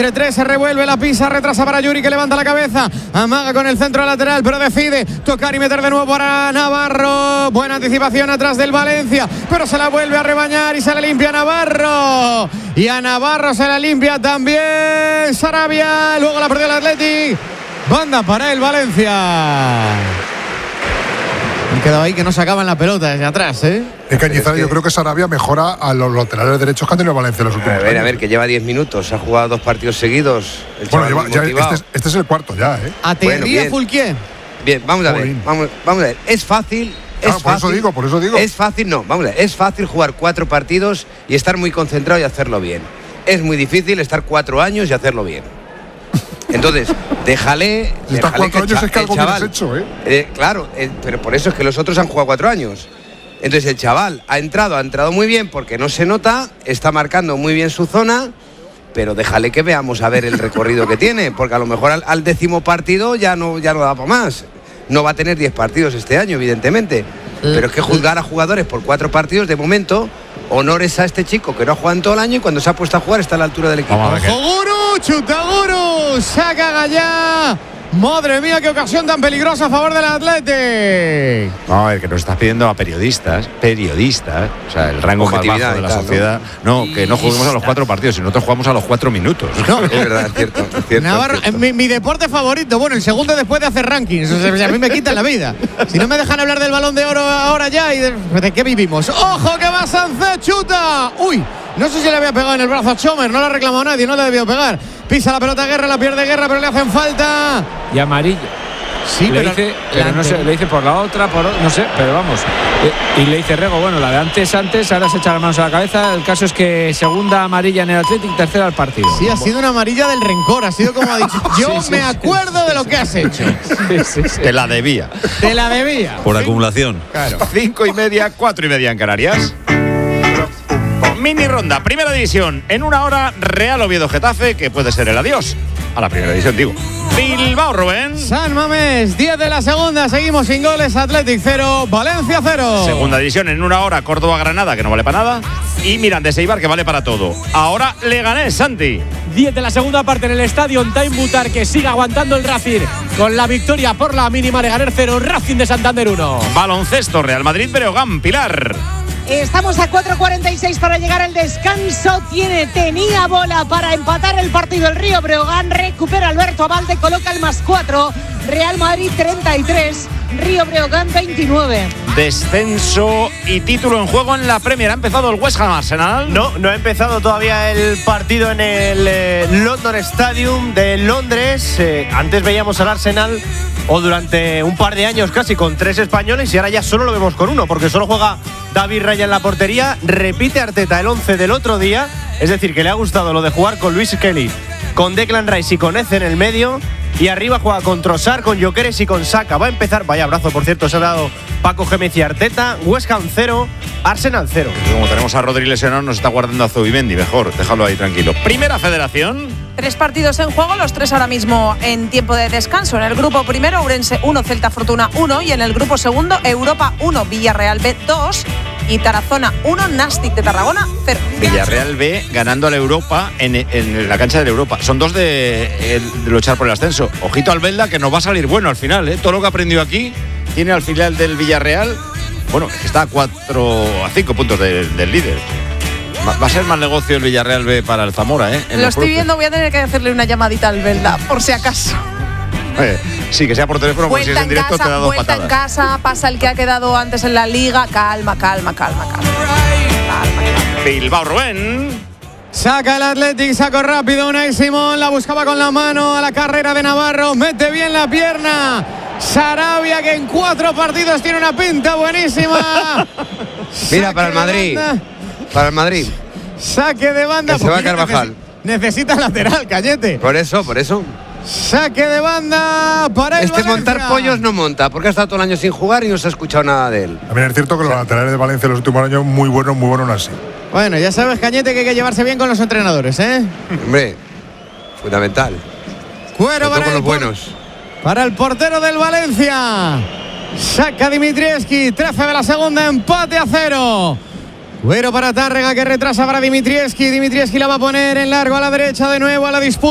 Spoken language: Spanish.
entre tres, se revuelve, la pisa, retrasa para Yuri, que levanta la cabeza, amaga con el centro lateral, pero decide tocar y meter de nuevo para Navarro. Buena anticipación atrás del Valencia, pero se la vuelve a rebañar y se la limpia Navarro. Y a Navarro se la limpia también Sarabia. Luego la perdió el Athletic. Banda para el Valencia. Han quedado ahí que no sacaban la pelota desde atrás, ¿eh? En Cañizares yo creo que Sarabia mejora a los laterales derechos que han tenido Valencia en los últimos años. A ver, que lleva 10 minutos, ha jugado 2 partidos seguidos. Bueno, este es el cuarto ya, ¿eh? A Thierry Fulquier. Bien, vamos a ver, vamos a ver. Es fácil. Por eso digo. Es fácil, no, vamos a ver. Es fácil jugar 4 partidos y estar muy concentrado y hacerlo bien. Es muy difícil estar 4 años y hacerlo bien. Entonces, déjale. Si estás 4 años es que algo bien has hecho, ¿eh? Claro, pero por eso es que los otros han jugado 4 años. Entonces el chaval ha entrado muy bien porque no se nota, está marcando muy bien su zona, pero déjale que veamos a ver el recorrido que tiene, porque a lo mejor al 10º partido ya no da para más. No va a tener 10 partidos este año, evidentemente. Pero es que juzgar a jugadores por 4 partidos, de momento, honores a este chico que no ha jugado en todo el año y cuando se ha puesto a jugar está a la altura del equipo. ¡Ojo, Guru! ¡Chuta Guru! ¡Saca Gallá! ¡Madre mía, qué ocasión tan peligrosa a favor del Athletic! No, a ver, que nos estás pidiendo a periodistas, o sea, el rango más bajo de la sociedad. No, que no juguemos a los 4 partidos, sino nosotros jugamos a los 4 minutos. No, es verdad, es cierto. Navarro, es cierto. Mi deporte favorito, bueno, el segundo después de hacer rankings. O sea, a mí me quitan la vida. Si no me dejan hablar del Balón de Oro ahora ya, ¿de qué vivimos? ¡Ojo que va Sánchez, chuta! ¡Uy! No sé si le había pegado en el brazo a Chomer, no le ha reclamado nadie, no le debió pegar. Pisa la pelota Guerra, la pierde Guerra, pero le hacen falta. Y amarilla. Sí, le dice, pero no sé, le dice por la otra, no sé, pero vamos. Y le dice Rego, bueno, la de antes, ahora se echa las manos a la cabeza. El caso es que segunda amarilla en el Athletic, tercera al partido. Sí, ha sido una amarilla del rencor, ha sido como ha dicho. Yo me acuerdo de lo que has hecho. Sí. Te la debía. Por acumulación. Claro. 5:30, 4:30 en Canarias. Mini ronda, primera división. En 1 hora, Real Oviedo Getafe, que puede ser el adiós a la primera división, digo. Bilbao, Rubén. San Mamés, 10 de la segunda. Seguimos sin goles. Athletic 0, Valencia 0. Segunda división en 1 hora, Córdoba-Granada, que no vale para nada. Y Mirandés-Eibar, que vale para todo. Ahora Leganés, Santi. 10 de la segunda parte en el estadio Time Butar, que sigue aguantando el Racing con la victoria por la mínima. Leganés 0, Racing de Santander 1. Baloncesto, Real Madrid-Breogán, Pilar. Estamos a 4:46 para llegar al descanso. Tenía bola para empatar el partido el Río Breogán. Recupera Alberto Abalde, coloca el +4. Real Madrid 33, Río Breogán 29. Descenso y título en juego en la Premier. ¿Ha empezado el West Ham Arsenal? No ha empezado todavía el partido en el London Stadium de Londres. Antes veíamos al Arsenal, o durante un par de años casi, con 3 españoles, y ahora ya solo lo vemos con 1, porque solo juega David Raya en la portería. Repite Arteta el 11 del otro día, es decir, que le ha gustado lo de jugar con Luis Kelly, con Declan Rice y con Eze en el medio. Y arriba juega con Trossard, con Gyökeres y con Saka. Va a empezar, vaya abrazo por cierto, se ha dado Paco Gémez y Arteta. West Ham 0, Arsenal 0. Como tenemos a Rodri lesionado, nos está guardando a Zubimendi. Mejor, déjalo ahí tranquilo. Primera Federación. 3 partidos en juego, los 3 ahora mismo en tiempo de descanso. En el grupo primero, Ourense 1, Celta Fortuna 1. Y en el grupo segundo, Europa 1, Villarreal B 2. Y Tarazona 1, Nastic de Tarragona 0. Villarreal B ganando a la Europa en la cancha de la Europa. Son 2 de luchar por el ascenso. Ojito al Belda, que nos va a salir bueno al final, ¿eh? Todo lo que ha aprendido aquí tiene al final del Villarreal. Bueno, está a 5 puntos del líder. Va a ser más negocio el Villarreal B para el Zamora, ¿eh? Lo estoy viendo, voy a tener que hacerle una llamadita al Belda, por si acaso. Sí, que sea por teléfono, porque si es en directo te da 2 patadas. Vuelta en casa, pasa el que ha quedado antes en la liga. Calma. Bilbao, Rubén. Saca el Athletic, sacó rápido Unai Simón, la buscaba con la mano a la carrera de Navarro, mete bien la pierna. Sarabia, que en 4 partidos tiene una pinta buenísima. Mira, para el Madrid. Para el Madrid. Saque de banda. Que se va a Carvajal. Necesita lateral, Cañete. Por eso. Saque de banda para el Valencia. Montar pollos no monta, porque ha estado todo el año sin jugar y no se ha escuchado nada de él. También es cierto que los laterales de Valencia en los últimos años muy buenos así. Bueno, ya sabes, Cañete, que hay que llevarse bien con los entrenadores, ¿eh? Hombre, fundamental. Cuero para con los buenos. Para el portero del Valencia. Saca Dimitrievski, 13 de la segunda, empate a 0. Cuero para Tárrega, que retrasa para Dimitrievski. Dimitrievski la va a poner en largo a la derecha de nuevo a la disputa.